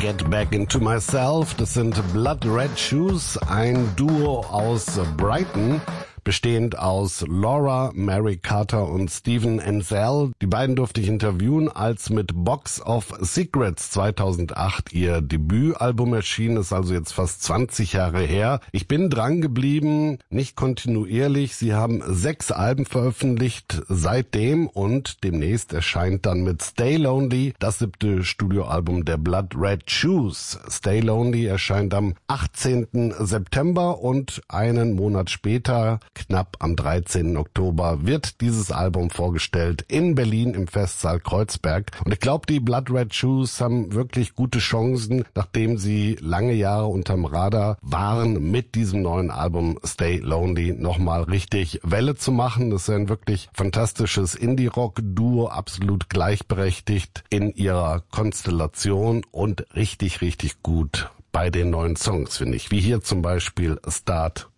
Get Back Into Myself. Das sind Blood Red Shoes, ein Duo aus Brighton, bestehend aus Laura, Mary Carter und Stephen Ansell. Die beiden durfte ich interviewen, als mit Box of Secrets 2008 ihr Debütalbum erschien, ist also jetzt fast 20 Jahre her. Ich bin dran geblieben, nicht kontinuierlich. Sie haben 6 Alben veröffentlicht seitdem und demnächst erscheint dann mit Stay Lonely das 7. Studioalbum der Blood Red Shoes. Stay Lonely erscheint am 18. September und einen Monat später, knapp am 13. Oktober, wird dieses Album vorgestellt in Berlin im Festsaal Kreuzberg. Und ich glaube, die Blood Red Shoes haben wirklich gute Chancen, nachdem sie lange Jahre unterm Radar waren, mit diesem neuen Album Stay Lonely nochmal richtig Welle zu machen. Das ist ein wirklich fantastisches Indie-Rock-Duo, absolut gleichberechtigt in ihrer Konstellation und richtig, richtig gut bei den neuen Songs, finde ich. Wie hier zum Beispiel Start